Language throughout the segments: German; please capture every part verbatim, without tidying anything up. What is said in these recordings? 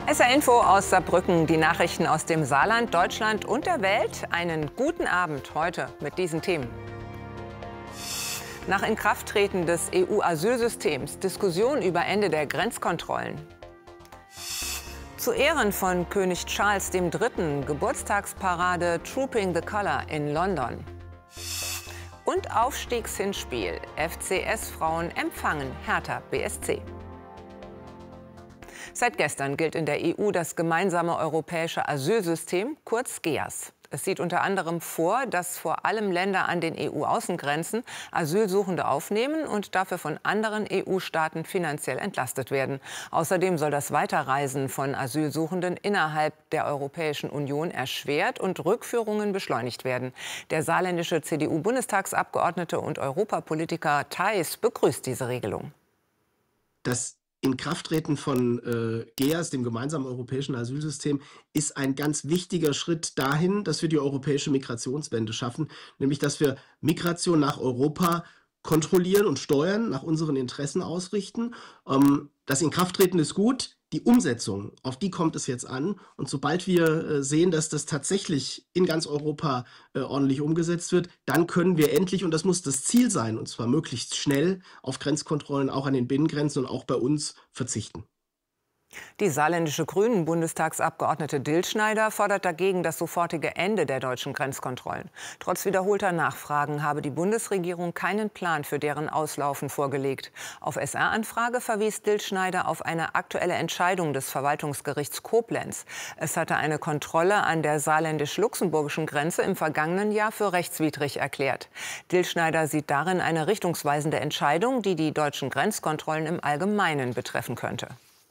S R Info aus Saarbrücken, die Nachrichten aus dem Saarland, Deutschland und der Welt. Einen guten Abend heute mit diesen Themen. Nach Inkrafttreten des E U-Asylsystems Diskussion über Ende der Grenzkontrollen. Zu Ehren von König Charles der Dritte. Geburtstagsparade Trooping the Colour in London. Und Aufstiegshinspiel. F C S-Frauen empfangen Hertha B S C. Seit gestern gilt in der E U das gemeinsame europäische Asylsystem, kurz G E A S. Es sieht unter anderem vor, dass vor allem Länder an den E U-Außengrenzen Asylsuchende aufnehmen und dafür von anderen E U-Staaten finanziell entlastet werden. Außerdem soll das Weiterreisen von Asylsuchenden innerhalb der Europäischen Union erschwert und Rückführungen beschleunigt werden. Der saarländische C D U-Bundestagsabgeordnete und Europapolitiker Theis begrüßt diese Regelung. Das Inkrafttreten von äh, G E A S, dem gemeinsamen europäischen Asylsystem, ist ein ganz wichtiger Schritt dahin, dass wir die europäische Migrationswende schaffen, nämlich dass wir Migration nach Europa kontrollieren und steuern, nach unseren Interessen ausrichten. Ähm, das Inkrafttreten ist gut, die Umsetzung, auf die kommt es jetzt an. Und sobald wir äh, sehen, dass das tatsächlich in ganz Europa äh, ordentlich umgesetzt wird, dann können wir endlich, und das muss das Ziel sein, und zwar möglichst schnell, auf Grenzkontrollen auch an den Binnengrenzen und auch bei uns verzichten. Die saarländische Grünen-Bundestagsabgeordnete Dillschneider fordert dagegen das sofortige Ende der deutschen Grenzkontrollen. Trotz wiederholter Nachfragen habe die Bundesregierung keinen Plan für deren Auslaufen vorgelegt. Auf S R-Anfrage verwies Dillschneider auf eine aktuelle Entscheidung des Verwaltungsgerichts Koblenz. Es hatte eine Kontrolle an der saarländisch-luxemburgischen Grenze im vergangenen Jahr für rechtswidrig erklärt. Dillschneider sieht darin eine richtungsweisende Entscheidung, die die deutschen Grenzkontrollen im Allgemeinen betreffen könnte.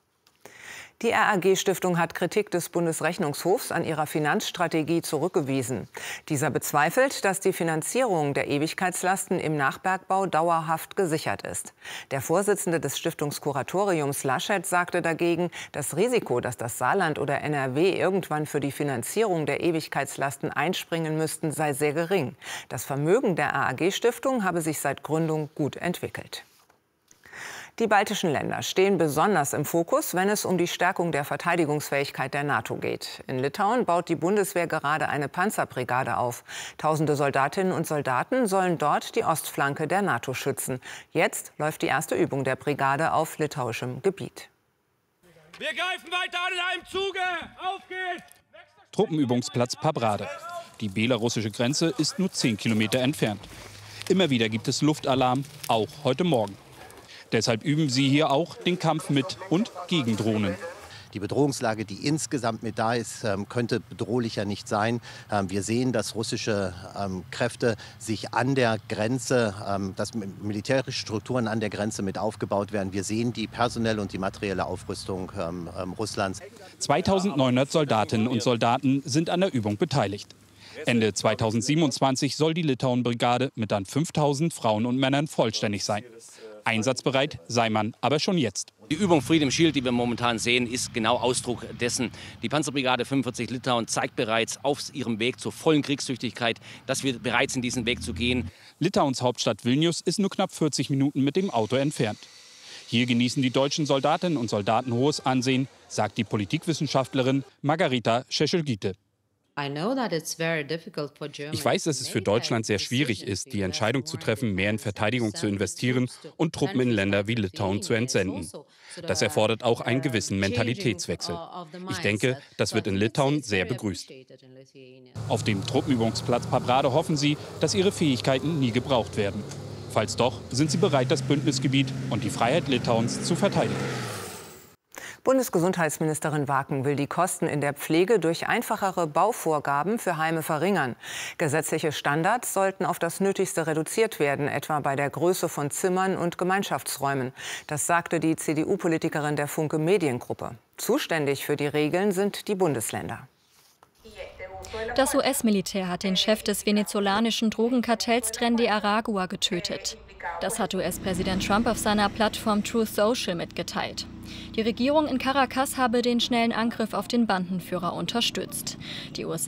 Die R A G-Stiftung hat Kritik des Bundesrechnungshofs an ihrer Finanzstrategie zurückgewiesen. Dieser bezweifelt, dass die Finanzierung der Ewigkeitslasten im Nachbergbau dauerhaft gesichert ist. Der Vorsitzende des Stiftungskuratoriums Laschet sagte dagegen, das Risiko, dass das Saarland oder N R W irgendwann für die Finanzierung der Ewigkeitslasten einspringen müssten, sei sehr gering. Das Vermögen der R A G-Stiftung habe sich seit Gründung gut entwickelt. Die baltischen Länder stehen besonders im Fokus, wenn es um die Stärkung der Verteidigungsfähigkeit der NATO geht. In Litauen baut die Bundeswehr gerade eine Panzerbrigade auf. Tausende Soldatinnen und Soldaten sollen dort die Ostflanke der NATO schützen. Jetzt läuft die erste Übung der Brigade auf litauischem Gebiet. Wir greifen weiter an in einem Zuge! Auf geht's! Truppenübungsplatz Pabrade. Die belarussische Grenze ist nur zehn Kilometer entfernt. Immer wieder gibt es Luftalarm, auch heute Morgen. Deshalb üben sie hier auch den Kampf mit und gegen Drohnen. Die Bedrohungslage, die insgesamt mit da ist, könnte bedrohlicher nicht sein. Wir sehen, dass russische Kräfte sich an der Grenze, dass militärische Strukturen an der Grenze mit aufgebaut werden. Wir sehen die personelle und die materielle Aufrüstung Russlands. zweitausendneunhundert Soldatinnen und Soldaten sind an der Übung beteiligt. Ende zweitausendsiebenundzwanzig soll die Litauen-Brigade mit dann fünftausend Frauen und Männern vollständig sein. Einsatzbereit sei man aber schon jetzt. Die Übung Freedom Shield, die wir momentan sehen, ist genau Ausdruck dessen. Die Panzerbrigade fünfundvierzig Litauen zeigt bereits auf ihrem Weg zur vollen Kriegstüchtigkeit, dass wir bereit sind, diesen Weg zu gehen. Litauens Hauptstadt Vilnius ist nur knapp vierzig Minuten mit dem Auto entfernt. Hier genießen die deutschen Soldatinnen und Soldaten hohes Ansehen, sagt die Politikwissenschaftlerin Margarita Szeszel-Gite. Ich weiß, dass es für Deutschland sehr schwierig ist, die Entscheidung zu treffen, mehr in Verteidigung zu investieren und Truppen in Länder wie Litauen zu entsenden. Das erfordert auch einen gewissen Mentalitätswechsel. Ich denke, das wird in Litauen sehr begrüßt. Auf dem Truppenübungsplatz Pabrade hoffen sie, dass ihre Fähigkeiten nie gebraucht werden. Falls doch, sind sie bereit, das Bündnisgebiet und die Freiheit Litauens zu verteidigen. Bundesgesundheitsministerin Waken will die Kosten in der Pflege durch einfachere Bauvorgaben für Heime verringern. Gesetzliche Standards sollten auf das Nötigste reduziert werden, etwa bei der Größe von Zimmern und Gemeinschaftsräumen. Das sagte die C D U-Politikerin der Funke Mediengruppe. Zuständig für die Regeln sind die Bundesländer. Das U S-Militär hat den Chef des venezolanischen Drogenkartells Tren de Aragua getötet. Das hat U S-Präsident Trump auf seiner Plattform Truth Social mitgeteilt. Die Regierung in Caracas habe den schnellen Angriff auf den Bandenführer unterstützt. Die U S